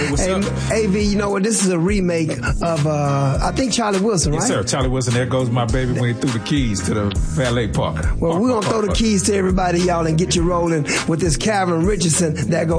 what's up? AV, you know what? This is a remake of, I think Charlie Wilson, right? Yes, sir. Charlie Wilson, There Goes My Baby, when he threw the keys to the valet park. Well, we're going to throw the keys to everybody, y'all, and get you rolling with this Calvin Richardson, There Goes